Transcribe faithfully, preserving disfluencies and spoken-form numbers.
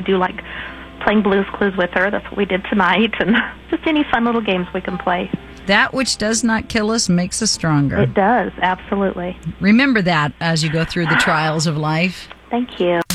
do like playing Blue's Clues with her. That's what we did tonight. And just any fun little games we can play. That which does not kill us makes us stronger. It does, absolutely. Remember that as you go through the trials of life. Thank you.